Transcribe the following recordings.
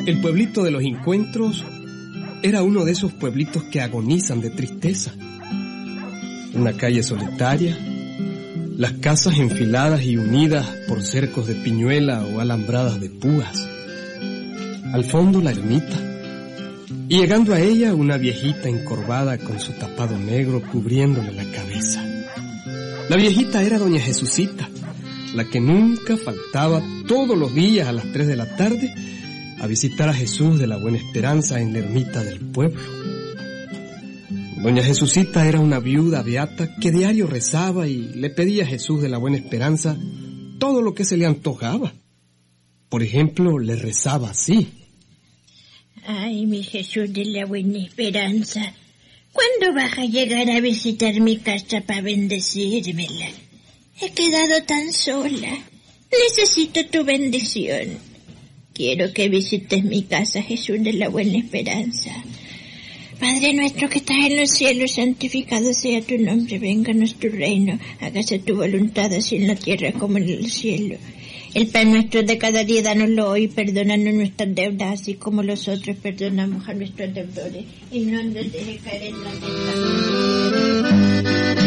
El pueblito de los Encuentros era uno de esos pueblitos que agonizan de tristeza. Una calle solitaria, las casas enfiladas y unidas por cercos de piñuela o alambradas de púas. Al fondo la ermita, y llegando a ella una viejita encorvada con su tapado negro cubriéndole la cabeza. La viejita era doña Jesucita, la que nunca faltaba todos los días a las 3 de la tarde a visitar a Jesús de la Buena Esperanza en la ermita del pueblo. Doña Jesucita era una viuda beata que diario rezaba y le pedía a Jesús de la Buena Esperanza todo lo que se le antojaba. Por ejemplo, le rezaba así: Ay, mi Jesús de la Buena Esperanza, ¿cuándo vas a llegar a visitar mi casa para bendecírmela? He quedado tan sola. Necesito tu bendición. Quiero que visites mi casa, Jesús de la Buena Esperanza. Padre nuestro que estás en los cielos, santificado sea tu nombre. Vénganos tu reino. Hágase tu voluntad así en la tierra como en el cielo. El pan nuestro de cada día, dánoslo hoy. Perdónanos nuestras deudas, así como nosotros perdonamos a nuestros deudores. Y no nos dejes caer en la tentación.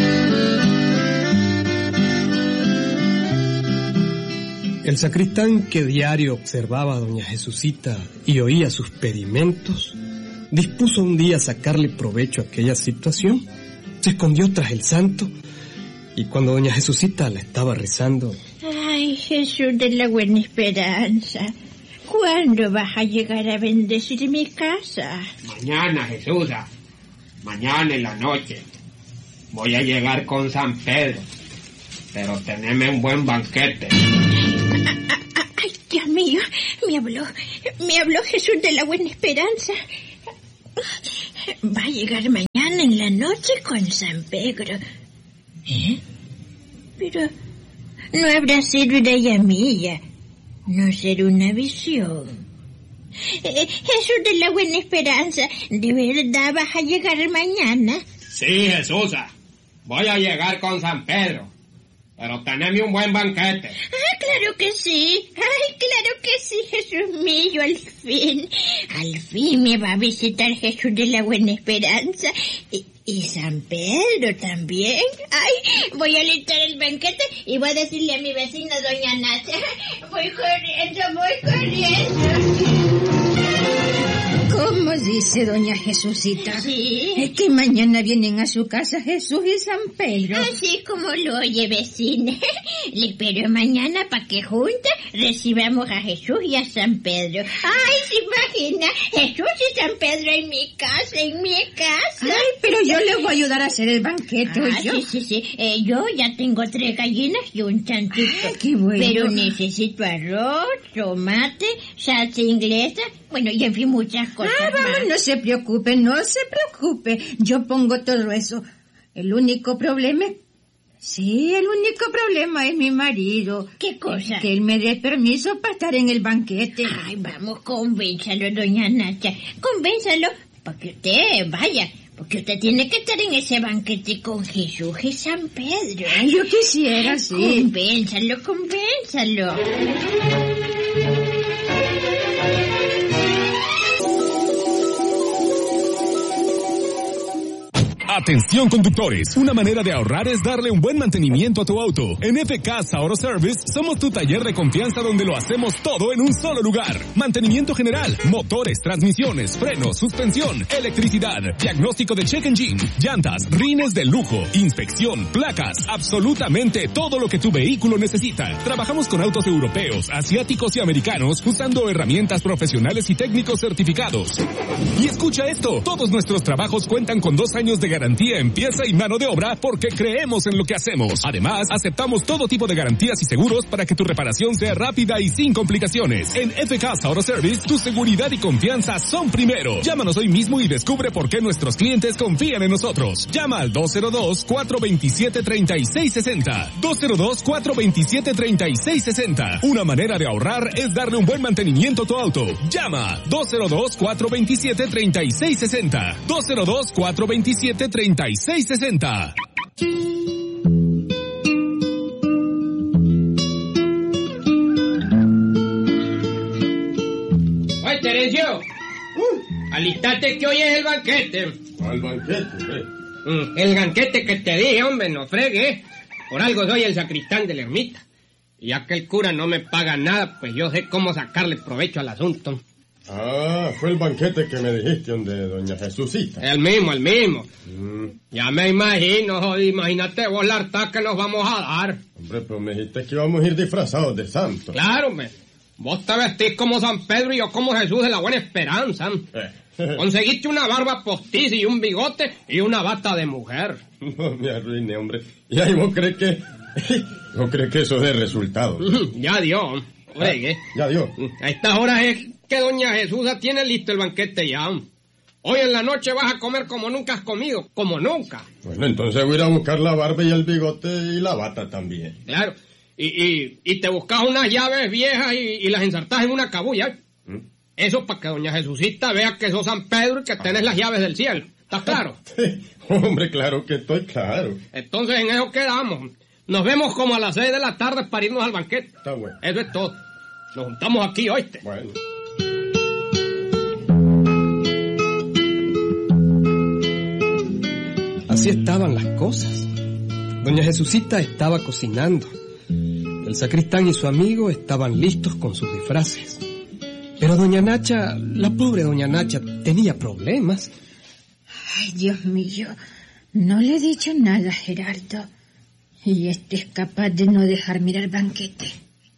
El sacristán, que diario observaba a doña Jesucita y oía sus pedimentos, dispuso un día sacarle provecho a aquella situación. Se escondió tras el santo y cuando doña Jesucita la estaba rezando: Ay, Jesús de la Buena Esperanza, ¿cuándo vas a llegar a bendecir mi casa? Mañana, Jesús, mañana en la noche. Voy a llegar con San Pedro, pero teneme un buen banquete. Ay, Dios mío, me habló Jesús de la Buena Esperanza. Va a llegar mañana en la noche con San Pedro. Pero no habrá sido idea mía, no será una visión. Jesús de la Buena Esperanza, ¿de verdad vas a llegar mañana? Sí, Jesús, voy a llegar con San Pedro, pero teneme un buen banquete. Ah, claro que sí. Ay, claro que sí, Jesús mío, al fin. Al fin me va a visitar Jesús de la Buena Esperanza. Y San Pedro también. Ay, voy a alistar el banquete y voy a decirle a mi vecina, doña Nacha. Voy corriendo. ¿Cómo dice doña Jesucita? Sí. Es que mañana vienen a su casa Jesús y San Pedro. Así como lo oye, vecina. Le espero mañana para que juntas recibamos a Jesús y a San Pedro. Ay, ¿se imagina? Jesús y San Pedro en mi casa. Ay, pero yo le voy a ayudar a hacer el banquete, ¿yo? Sí. Yo ya tengo 3 gallinas y un chanchito. Ay, qué bueno. Pero necesito arroz, tomate, salsa inglesa, bueno, y en fin, muchas cosas vamos, más. no se preocupe. Yo pongo todo eso. El único problema es mi marido. ¿Qué cosa? Que él me dé permiso para estar en el banquete. Ay, vamos, convénzalo, doña Nacha. Convénzalo para que usted vaya. Porque usted tiene que estar en ese banquete con Jesús y San Pedro. Ay, yo quisiera, sí. Convénzalo. Atención conductores, una manera de ahorrar es darle un buen mantenimiento a tu auto. En FK Auto Service somos tu taller de confianza donde lo hacemos todo en un solo lugar. Mantenimiento general, motores, transmisiones, frenos, suspensión, electricidad, diagnóstico de check engine, llantas, rines de lujo, inspección, placas, absolutamente todo lo que tu vehículo necesita. Trabajamos con autos europeos, asiáticos y americanos usando herramientas profesionales y técnicos certificados. Y escucha esto, todos nuestros trabajos cuentan con 2 años de garantía en pieza y mano de obra porque creemos en lo que hacemos. Además, aceptamos todo tipo de garantías y seguros para que tu reparación sea rápida y sin complicaciones. En FK Auto Service, tu seguridad y confianza son primero. Llámanos hoy mismo y descubre por qué nuestros clientes confían en nosotros. Llama al 202-427-3660. 202-427-3660. Una manera de ahorrar es darle un buen mantenimiento a tu auto. Llama 202-427-3660. 202-427-3660. Terencio. Alistate que hoy es el banquete. ¿Cuál banquete? El banquete que te dije, hombre, no fregues. Por algo soy el sacristán de la ermita. Y ya que el cura no me paga nada, pues yo sé cómo sacarle provecho al asunto. Ah, fue el banquete que me dijiste donde doña Jesucita. El mismo. Ya me imagino, joder, imagínate vos la harta que nos vamos a dar. Hombre, pero me dijiste que íbamos a ir disfrazados de santo. Claro, vos te vestís como San Pedro y yo como Jesús de la Buena Esperanza. Conseguiste una barba postiza y un bigote y una bata de mujer. No me arruine, hombre. Y ahí vos crees que... ¿No crees que eso dé resultado? Ya dio. Ya dio. A estas horas es que doña Jesús tiene listo el banquete ya. Hoy en la noche vas a comer como nunca has comido, como nunca. Bueno, entonces voy a ir a buscar la barba y el bigote y la bata también. Claro. Y te buscas unas llaves viejas y las ensartas en una cabulla. Eso para que doña Jesucita vea que sos San Pedro y que tenés las llaves del cielo. ¿Estás claro? Hombre, claro que estoy claro. Entonces en eso quedamos. Nos vemos como a las 6 de la tarde para irnos al banquete. Está bueno. Eso es todo. Nos juntamos aquí, ¿oíste? Bueno. Así estaban las cosas. Doña Jesucita estaba cocinando. El sacristán y su amigo estaban listos con sus disfraces. Pero doña Nacha, la pobre doña Nacha, tenía problemas. Ay, Dios mío, no le he dicho nada a Gerardo. Y este es capaz de no dejarme ir al banquete.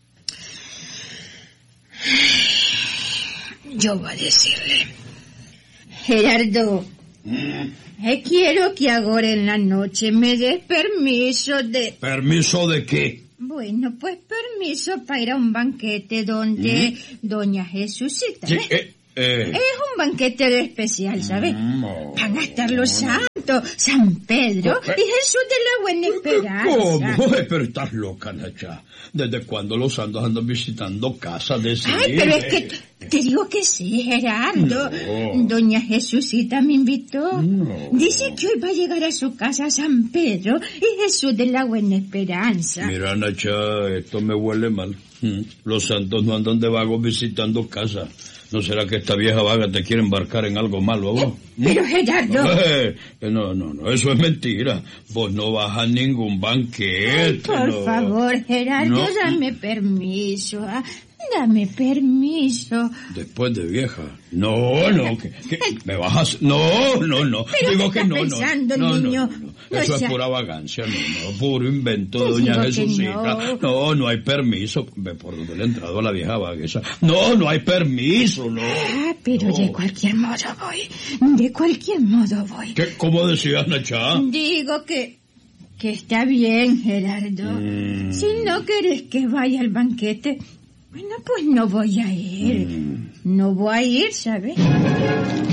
Yo voy a decirle: Gerardo, quiero que ahora en la noche me des permiso de... ¿Permiso de qué? Bueno, pues permiso para ir a un banquete donde doña Jesucita, Sí, Es un banquete especial, ¿sabes? Van a estar los santos, San Pedro y Jesús de la Buena Esperanza. ¿Cómo? Pero estás loca, Nacha. ¿Desde cuándo los santos andan visitando casas de ese? Ay, pero es que te digo que sí, Gerardo. No. Doña Jesucita me invitó. No. Dice que hoy va a llegar a su casa San Pedro y Jesús de la Buena Esperanza. Mira, Nacha, esto me huele mal. Los santos no andan de vagos visitando casas. ¿No será que esta vieja vaga te quiere embarcar en algo malo a vos? Pero Gerardo... No, eso es mentira. Vos no vas a ningún banquete. Ay, por favor, Gerardo, No. dame permiso. Dame permiso. Después de vieja. No, ¿qué? ¿Me vas a...? No. ¿Pero Digo qué que está no. pensando, No. niño? Eso O sea, es pura vagancia, no. Puro invento de Te doña digo que Jesucita. no. No hay permiso. Ve por donde le ha entrado a la vieja vaguesa. No hay permiso, no. Pero No. de cualquier modo voy. De cualquier modo voy. ¿Qué? ¿Cómo decías, Nacha? Digo que está bien, Gerardo. Si no querés que vaya al banquete, bueno, pues no voy a ir. No voy a ir, ¿sabes?